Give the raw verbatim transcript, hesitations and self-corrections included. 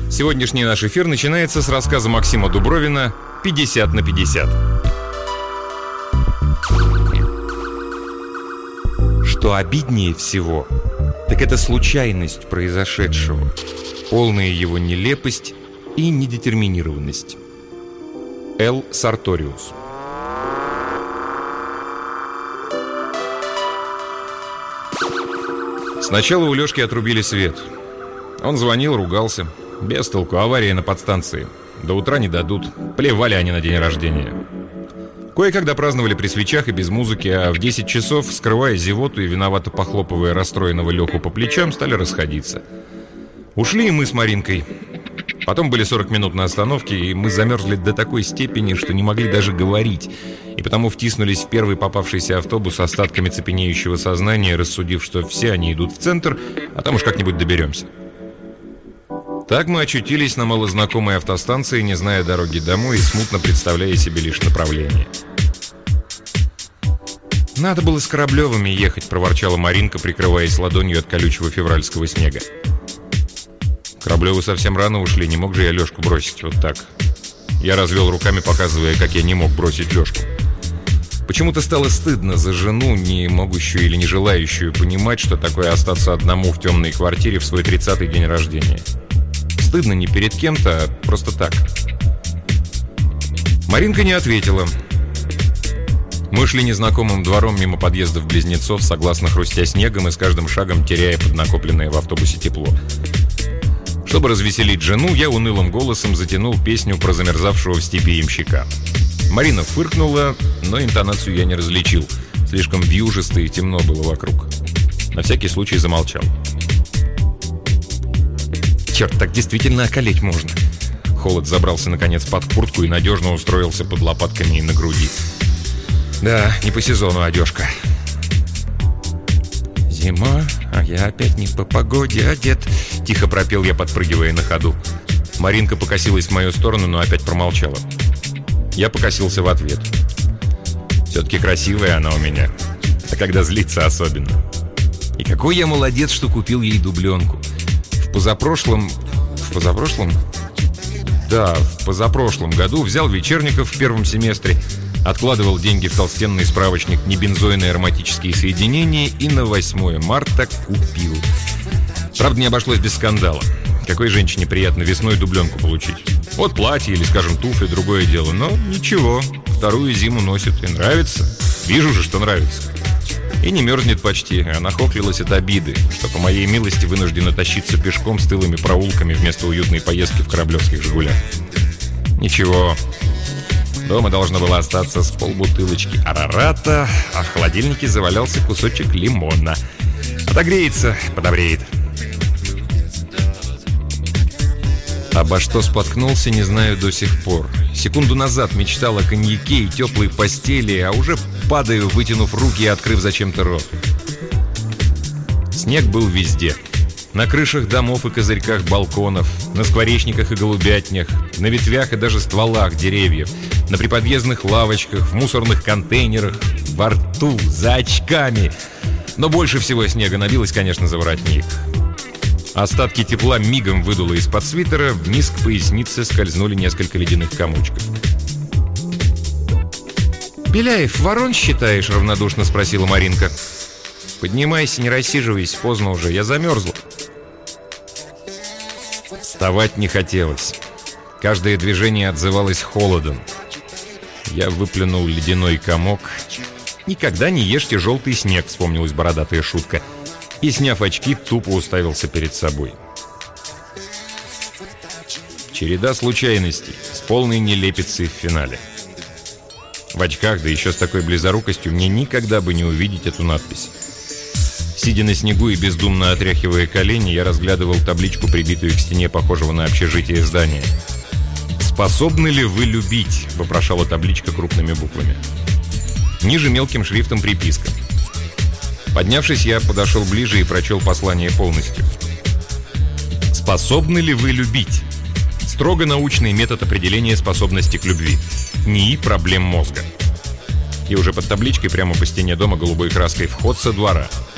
Сегодняшний наш эфир начинается с рассказа Максима Дубровина «пятьдесят на пятьдесят». Что обиднее всего, так это случайность произошедшего, полная его нелепость и недетерминированность. Л. Сарториус. Сначала у Лёшки отрубили свет. Он звонил, ругался. Без толку, авария на подстанции. До утра не дадут. Плевали они на день рождения. Кое-когда праздновали при свечах и без музыки, а в десять часов, скрывая зевоту и виновато похлопывая расстроенного Леху по плечам, стали расходиться. Ушли и мы с Маринкой. Потом были сорок минут на остановке, и мы замерзли до такой степени, что не могли даже говорить. И потому втиснулись в первый попавшийся автобус с остатками цепенеющего сознания, рассудив, что все они идут в центр, а там уж как-нибудь доберемся. Так мы очутились на малознакомой автостанции, не зная дороги домой и смутно представляя себе лишь направление. «Надо было с Кораблевыми ехать», — проворчала Маринка, прикрываясь ладонью от колючего февральского снега. Кораблевы совсем рано ушли, не мог же я Лёшку бросить вот так. Я развел руками, показывая, как я не мог бросить Лёшку. Почему-то стало стыдно за жену, не могущую или не желающую понимать, что такое остаться одному в темной квартире в свой тридцатый день рождения. Стыдно не перед кем-то, а просто так. Маринка не ответила. Мы шли незнакомым двором мимо подъездов близнецов, согласно хрустя снегом и с каждым шагом теряя поднакопленное в автобусе тепло. Чтобы развеселить жену, я унылым голосом затянул песню про замерзавшего в степи ямщика. Марина фыркнула, но интонацию я не различил. Слишком вьюжисто и темно было вокруг. На всякий случай замолчал. Черт, так действительно околеть можно. Холод забрался наконец под куртку и надежно устроился под лопатками и на груди. Да, не по сезону одежка. «Зима, а я опять не по погоде одет», — тихо пропел я, подпрыгивая на ходу. Маринка покосилась в мою сторону, но опять промолчала. Я покосился в ответ. Все-таки красивая она у меня, а когда злится особенно. И какой я молодец, что купил ей дубленку. В позапрошлом... В позапрошлом? Да, в позапрошлом году взял вечерников в первом семестре, откладывал деньги в толстенный справочник «Небензойные ароматические соединения» и на восьмое марта купил. Правда, не обошлось без скандала. Какой женщине приятно весной дубленку получить? Вот платье или, скажем, туфли, другое дело. Но ничего, вторую зиму носит и нравится. Вижу же, что нравится. И не мерзнет почти, а нахохлилась от обиды, что по моей милости вынуждена тащиться пешком с тылыми проулками вместо уютной поездки в кораблевских «Жигулях». Ничего. Дома должна была остаться с полбутылочки арарата, а в холодильнике завалялся кусочек лимона. Отогреется, подобреет. Обо что споткнулся, не знаю до сих пор. Секунду назад мечтал о коньяке и теплой постели, а уже падаю, вытянув руки и открыв зачем-то рот. Снег был везде. На крышах домов и козырьках балконов, на скворечниках и голубятнях, на ветвях и даже стволах деревьев, на приподъездных лавочках, в мусорных контейнерах, во рту, за очками. Но больше всего снега набилось, конечно, за воротник. Остатки тепла мигом выдуло из-под свитера, вниз к пояснице скользнули несколько ледяных комочков. «Беляев, ворон считаешь?» — равнодушно спросила Маринка. «Поднимайся, не рассиживайся, поздно уже, я замерзла». Вставать не хотелось. Каждое движение отзывалось холодом. Я выплюнул ледяной комок. «Никогда не ешьте желтый снег», — вспомнилась бородатая шутка. И, сняв очки, тупо уставился перед собой. Череда случайностей с полной нелепицей в финале. В очках, да еще с такой близорукостью, мне никогда бы не увидеть эту надпись. Сидя на снегу и бездумно отряхивая колени, я разглядывал табличку, прибитую к стене похожего на общежитие здания. «Способны ли вы любить?» — вопрошала табличка крупными буквами. Ниже мелким шрифтом приписка. Поднявшись, я подошел ближе и прочел послание полностью. «Способны ли вы любить?» Строго научный метод определения способности к любви. НИИ проблем мозга. И уже под табличкой прямо по стене дома голубой краской: «Вход со двора».